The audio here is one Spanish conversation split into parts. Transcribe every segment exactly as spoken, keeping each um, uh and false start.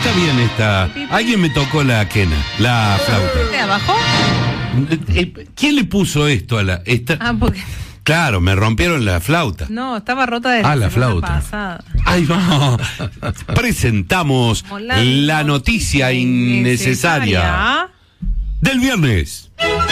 está bien esta. Alguien me tocó la quena, la flauta. ¿De abajo? ¿Quién le puso esto a la esta? Ah, porque... Claro, me rompieron la flauta. No, estaba rota desde Ah, la la semana flauta. pasada. Ahí va. Presentamos La la noticia innecesaria innecesaria del viernes.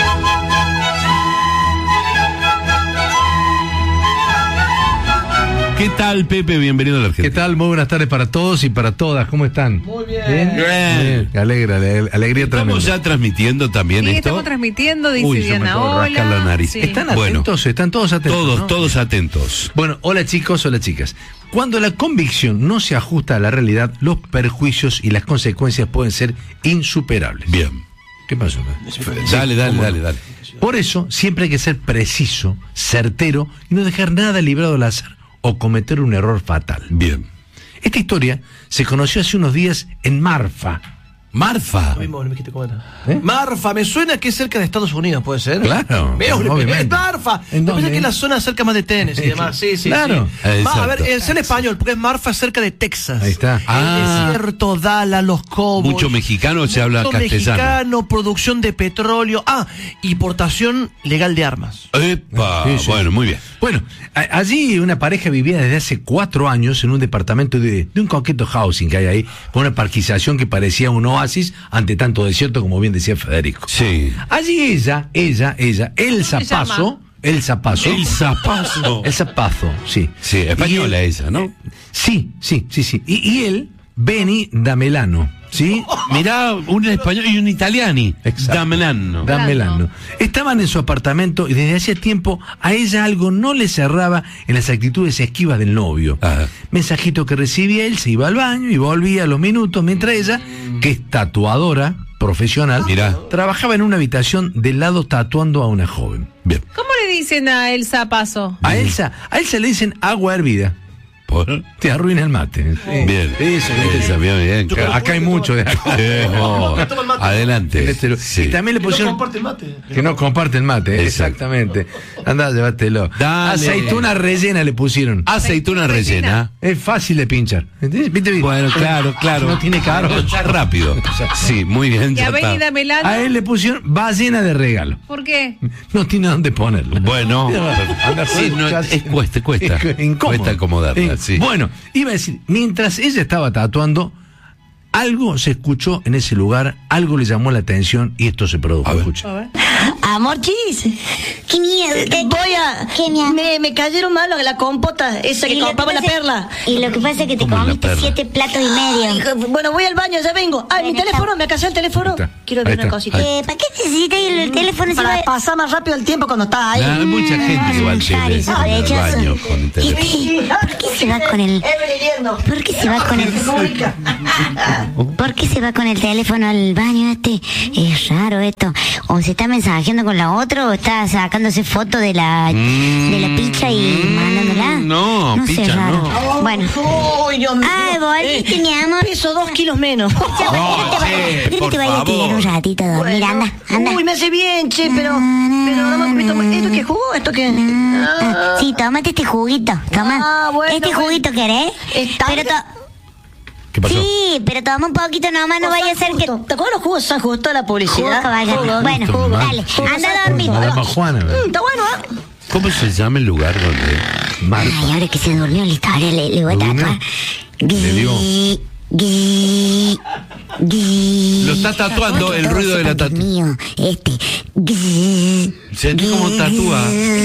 ¿Qué tal, Pepe? Bienvenido a la Argentina. ¿Qué tal? Muy buenas tardes para todos y para todas. ¿Cómo están? Muy bien. Bien. Bien. Alegra, ale- alegría Estamos tremenda. ya transmitiendo también Sí, esto. estamos transmitiendo, dice Uy, yo me Diana. acabo de rascar Hola. la nariz. Sí. ¿Están Bueno. atentos? ¿Están todos atentos? Todos, ¿no? todos atentos. Bueno, hola chicos, hola chicas. Cuando la convicción no se ajusta a la realidad, los perjuicios y las consecuencias pueden ser insuperables. Bien. ¿Qué pasó? Dale, dale, ¿cómo dale, no? dale. Por eso, siempre hay que ser preciso, certero y no dejar nada librado al azar o cometer un error fatal. Bien. Esta historia se conoció hace unos días en Marfa. Marfa. Lo mismo, me dijiste cómo era. ¿Eh? Marfa, me suena que es cerca de Estados Unidos, ¿puede ser? Claro, Veo, obviamente. es Marfa. ¿En Me dónde? parece que es la zona cerca más de Tennessee y demás. Sí, sí, Claro. sí. Eh, Ma- a ver, exacto. es en español, porque es Marfa cerca de Texas. Ahí está. El Ah. desierto, Dallas, los Cowboys. Mucho mexicano se habla Mucho castellano. mexicano, producción de petróleo. Ah, y portación legal de armas. Epa, Sí, sí. bueno, muy bien. Bueno, a- allí una pareja vivía desde hace cuatro años en un departamento de, de un coqueto housing que hay ahí, con una parquización que parecía un oasis ante tanto desierto, como bien decía Federico. Sí. Allí ella, ella, ella, Elsa ¿Cómo se llama? Paso, Elsa Paso. El zapazo. Elsa Pazo, sí. Sí, española Y él- esa, ¿no? Sí, sí, sí, sí. Y, y él, Benny Damelano, ¿sí? Mirá, un español y un italiani. Exacto. Damelano. Damelano. Estaban en su apartamento y desde hacía tiempo a ella algo no le cerraba en las actitudes esquivas del novio. Ajá. Mensajito que recibía él, se iba al baño y volvía a los minutos, mientras ella, que es tatuadora profesional, Mirá. trabajaba en una habitación del lado tatuando a una joven. Bien. ¿Cómo le dicen a Elsa Paso? A Elsa, a Elsa le dicen agua hervida. ¿Por? Te arruina el mate. Bien. Eso, Esa, bien, bien. Yo claro. Acá hay mucho de Eh, oh, Toma el mate. adelante. Este, Sí. Y también le pusieron el mate. que no comparte el mate, eh, Exacto. exactamente. Anda, llévatelo. Dale. Aceituna rellena le pusieron. Aceituna rellena. Es fácil de pinchar. ¿Entendés? ¿Viste? Bueno, claro, claro. No tiene caro. Ya rápido. Sí, muy bien. Y Ya a Benny está. Damelano. A él le pusieron ballena de regalo. ¿Por qué? No tiene dónde ponerlo. Bueno, Anda, sí, no, ya- es, cuesta, cuesta. Es incómodo. Cuesta acomodarla, Eh, sí. Bueno, iba a decir, mientras ella estaba tatuando, algo se escuchó en ese lugar, algo le llamó la atención y esto se produjo. A ver. Escucha. A ver. Amor chis. Qué miedo. Eh, ¿Qué, voy a. qué miedo? Me, me cayeron mal la compota, esa que Y lo compraba la pasa- perla. Y lo que pasa es que te ¿Cómo la comiste perla? siete platos y medio. Ay, bueno, voy al baño, ya vengo. Ay, mi Bueno, teléfono, está. me acasé el teléfono. Ahí está. Quiero Ahí ver una está. cosita. Eh, ¿Para qué necesitas el, el teléfono si Para va- pasar más rápido el tiempo cuando estás ahí. Hay mucha gente que va al, Ay, tele, eso, de al hecho, baño eso. con el teléfono. ¿Por qué se va con el Evelyn yendo. ¿Por qué se va con el ¿Por qué se va con el teléfono al baño este? Es raro esto. O se está mensajeando con la otra o está sacándose foto de la de la picha y mandándola. no, no sé, picha, raro. no. Bueno. Ay, Dios mío. Ay, volviste, mi amor. Peso dos kilos menos. No, ¿Por qué che, no por te vayas a tirar favor. un ratito a dormir? Bueno. Anda, anda. Uy, me hace bien, che, pero. Pero no me tomo. ¿Esto qué jugo? ¿Esto qué? Ah, sí, tómate este juguito. Toma. Ah, bueno, este bueno. juguito querés. Está- Pero to- ¿Qué pasó? Sí, pero toma un poquito nomás, no vaya a ser que... ¿Te acuerdas los jugos San Justo de la Jugo publicidad? caballero. Jugo. Bueno, Jugo, dale, Jugo anda San a dormir. Justo. Madama Juana. Mm, está bueno, ¿eh? ¿Cómo se llama el lugar donde? Marfa. Ay, ahora que se durmió la historia, le, le voy a ¿Lo durmió? tatuar. Le dio. Gui, gui, gui. Lo está tatuando, el Todos ruido de la sepan que tatu. es mío, este. Gui, Sentí cómo gui. tatúa.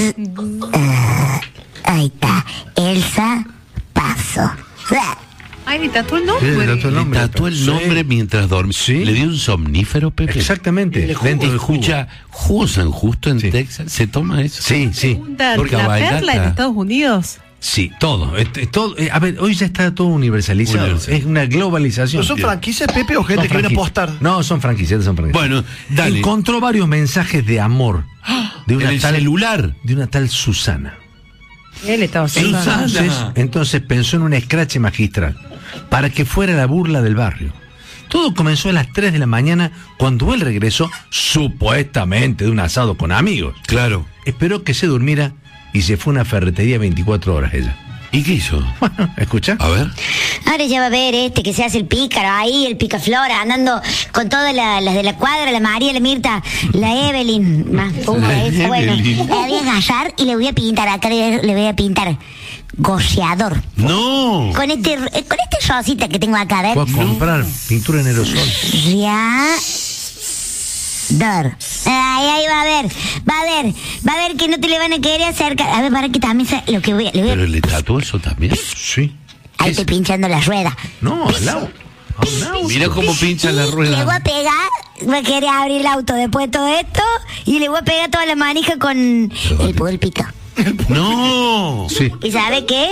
Ah, ahí está. Elsa Paso. Ay, le tatuó el Sí, nombre. le tatuó el Le nombre. tatuó el Sí. nombre mientras dormía. Sí. ¿Le dio un somnífero, Pepe? Exactamente. Le Dentro del jugo. escucha, jugo San Justo en Sí. Texas. ¿Se toma eso? Sí, sí. Pregunta, Porque ¿la Caballata- perla en Estados Unidos? Sí, todo. Este, todo eh, a ver, hoy ya está todo universalizado. Universal. Es una globalización. ¿No son Bien. franquicias, Pepe, o gente Son que viene a franquicias. apostar? No, son franquicias, son franquicias. Bueno, dale. Encontró varios mensajes de amor de En una el tal celular. de una tal Susana. Él estaba haciendo. Susana. Entonces, entonces pensó en un escrache magistral para que fuera la burla del barrio. Todo comenzó a las tres de la mañana cuando él regresó supuestamente de un asado con amigos. Claro. Esperó que se durmiera y se fue a una ferretería veinticuatro horas ella. ¿Y qué hizo? Bueno, escucha. A ver. Ahora ya va a ver este que se hace el pícaro ahí, el picaflora, andando con todas la- las de la cuadra, la María, la Mirta, la Evelyn, más una La esa, bueno, Evelyn. la voy a agarrar y le voy a pintar, acá le, le voy a pintar goceador. No. Con este, eh, con este rosita que tengo acá, a ver. Voy a comprar pintura en aerosol. Ya. Dor. Ahí, ahí va a ver, va a ver, va a ver que no te le van a querer acercar. A ver, para que también sa- lo que voy a, le voy a- Pero le tatuó eso también. Sí. ahí estoy pinchando la rueda. No, al lado. A un lado. Mira cómo pincha la Le voy rueda. a pegar, voy a querer abrir el auto después de todo esto y le voy a pegar toda la manija con el púlpito. No. Sí. ¿Y sabe qué?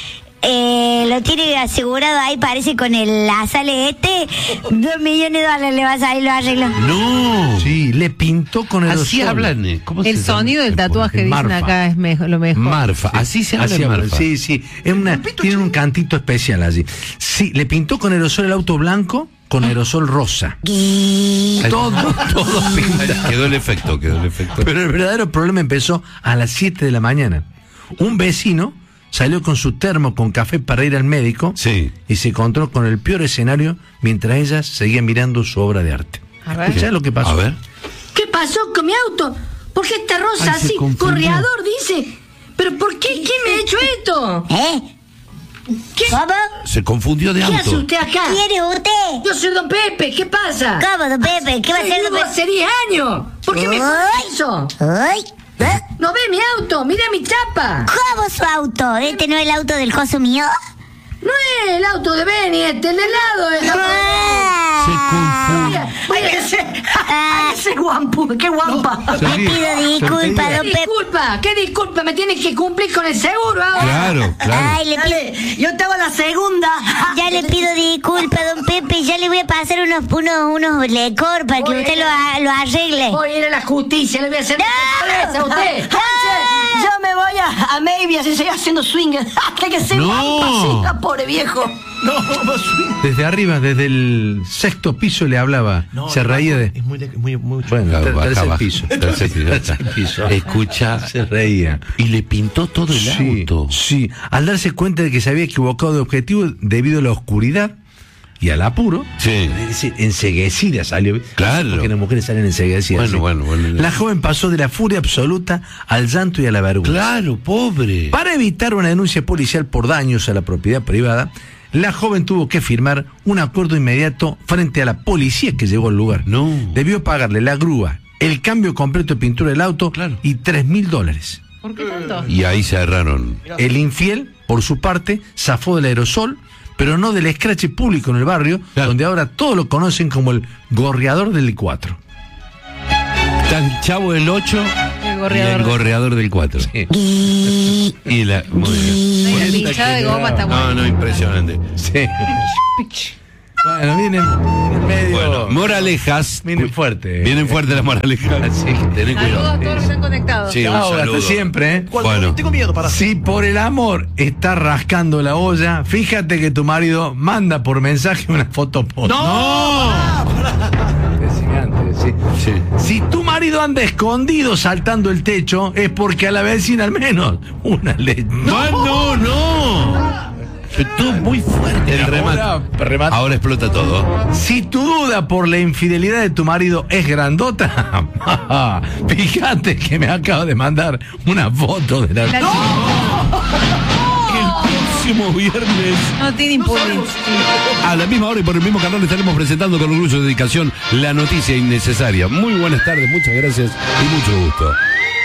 Eh, lo tiene asegurado ahí, parece con el asale este, dos millones de dólares le va a salir, lo arreglo. No. Sí, le pintó con aerosol. Así hablan. eh. ¿Cómo El se llama? sonido del tatuaje, el dicen Marfa. acá, es mejor, lo mejor. Marfa. Así se habla Así en habla, Marfa. sí, sí. Es una, tienen un cantito especial allí. Sí, le pintó con aerosol el auto blanco con aerosol rosa. Todo, todo pinta. Quedó el efecto, quedó el efecto. Pero el verdadero problema empezó a las siete de la mañana. Un vecino salió con su termo con café para ir al médico Sí. y se encontró con el peor escenario mientras ella seguía mirando su obra de arte. A ver. ¿Escuchá lo que pasó? A ver. ¿Qué pasó con mi auto? ¿Por qué está rosa Ay, se así? confundió. Correador, dice. ¿Pero por qué? ¿Quién me ha hecho esto? ¿Eh? ¿Qué, ¿Cómo? Se confundió de ¿Qué hace auto. usted acá? ¿Quién es usted? Yo soy don Pepe, ¿qué pasa? ¿Cómo, don Pepe? ¿Qué va a Soy hacer, viudo don Pepe? hace diez años. ¿Por qué me Ay. hizo? Ay, ¿eh? ¿No ve mi auto? Mira mi chapa. ¿Cómo su auto? ¿Este no es el auto del coso mío? No es el auto de Benny, este, el de lado. Es la... Se Ah, confundió. Voy a decir... Ese guampu, qué guampa. Se le ríe, pido se disculpas, ríe. don Pepe. Disculpa, ¿qué disculpa? Me tiene que cumplir con el seguro ahora. Claro, claro. Ay, le pido, Dale, yo te hago la segunda. ya le pido disculpas, don Pepe. Ya le voy a pasar unos, unos, unos lecor para que Voy usted a- lo, ha- lo arregle. Voy a ir a la justicia, le voy a hacer ¡No! presa a usted. Yo me voy a, a Maybe así sigue haciendo swing. Hay que ser No. guampa, sí, ah, pobre viejo. Desde arriba, desde el sexto piso le hablaba. se reía de... Es muy, de- muy, muy Bueno, Baja, ter- tercer baja. piso. Tercer piso. Tercer piso. Escucha. Se reía. Y le pintó todo el Sí, auto. sí. Al darse cuenta de que se había equivocado de objetivo debido a la oscuridad y al apuro, Sí. es decir, enseguecida salió. Claro. Porque las mujeres salen enseguecidas. Bueno, sí. bueno, bueno. La joven pasó de la furia absoluta al llanto y a la vergüenza. Claro, pobre. Para evitar una denuncia policial por daños a la propiedad privada, la joven tuvo que firmar un acuerdo inmediato frente a la policía que llegó al lugar. No. Debió pagarle la grúa, el cambio completo de pintura del auto Claro. y tres mil dólares. ¿Por qué tanto? Y ahí se agarraron. El infiel, por su parte, zafó del aerosol, pero no del escrache público en el barrio, Claro. donde ahora todos lo conocen como el gorreador del cuatro. Tan chavo del ocho El y gorreador. el gorreador del cuatro. Y- Y la. Muy bien. Ay, la pinchada de goma está No, buena. no, impresionante. Sí. Bueno, vienen, vienen medio... Bueno, moralejas. Vienen fuerte. Vienen fuertes las moralejas. Sí. Tenés Saludos a cuidado. todos los que están conectados. Sí, un Chao, hasta saludo. siempre, ¿eh? Cuando Bueno. tengo miedo para. Si por el amor está rascando la olla, fíjate que tu marido manda por mensaje una foto post. ¡No! Impresionante, sí. Sí. Si tu marido anda escondido saltando el techo, es porque a la vecina al menos una le... No, no, no. Estuvo muy fuerte el remate. Ahora, remate. Ahora explota todo. Si tu duda por la infidelidad de tu marido es grandota, fíjate que me acaba de mandar una foto de la... La- El próximo viernes No tiene impunidad. a la misma hora y por el mismo canal estaremos presentando con orgullo y dedicación la noticia innecesaria. Muy buenas tardes, muchas gracias y mucho gusto.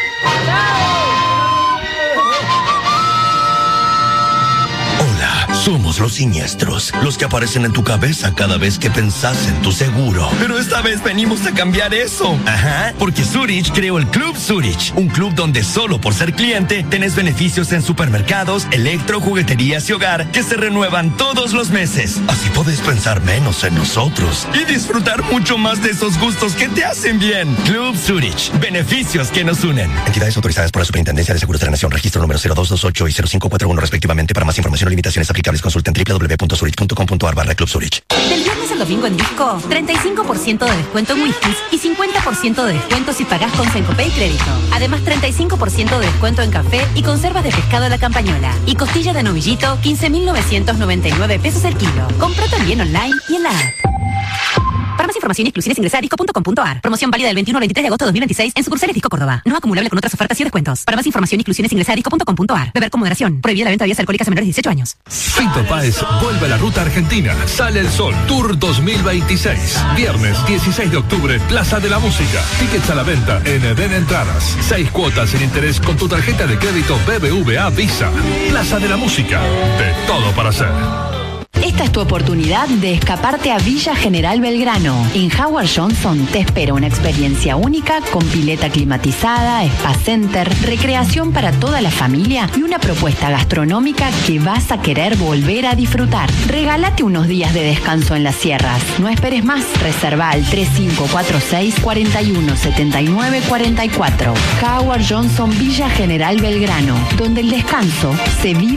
Hola, somos los siniestros, los que aparecen en tu cabeza cada vez que pensás en tu seguro. Pero esta vez venimos a cambiar eso. Ajá, porque Zurich creó el Club Zurich, un club donde solo por ser cliente tenés beneficios en supermercados, electro, jugueterías y hogar que se renuevan todos los meses. Así podés pensar menos en nosotros y disfrutar mucho más de esos gustos que te hacen bien. Club Zurich, beneficios que nos unen. Entidades autorizadas por la Superintendencia de Seguros de la Nación, registro número cero dos dos ocho y cero cinco cuatro uno respectivamente. Para más información o limitaciones aplicables consulten doble u doble u doble u punto zurich punto com punto a r barra Club Zurich. Del viernes al el domingo en Disco? treinta y cinco por ciento de descuento en whiskies y cincuenta por ciento de descuento si pagás con Sencopay Crédito. Además, treinta y cinco por ciento de descuento en café y conservas de pescado a la campañola. Y costilla de novillito, quince mil novecientos noventa y nueve pesos el kilo. Comprá también online y en la app. Para más información y exclusiones ingresa a disco punto com punto ar. Promoción válida del veintiuno al veintitrés de agosto de dos mil veintiséis en sucursales Disco Córdoba. No acumulable con otras ofertas y descuentos. Para más información y exclusiones ingresa a disco punto com punto ar. Beber con moderación. Prohibida la venta de bebidas alcohólicas a menores de dieciocho años. Fito Páez vuelve a la ruta argentina. Sale el sol. Tour dos mil veintiséis. Viernes dieciséis de octubre, Plaza de la Música. Tickets a la venta en Eden Entradas. Seis cuotas sin interés con tu tarjeta de crédito B B V A Visa. Plaza de la Música. De todo para hacer. Esta es tu oportunidad de escaparte a Villa General Belgrano. En Howard Johnson te espera una experiencia única con pileta climatizada, spa center, recreación para toda la familia y una propuesta gastronómica que vas a querer volver a disfrutar. Regálate unos días de descanso en las sierras. No esperes más. Reserva al tres cinco cuatro seis, cuatro uno siete nueve cuatro cuatro. Howard Johnson Villa General Belgrano, donde el descanso se vive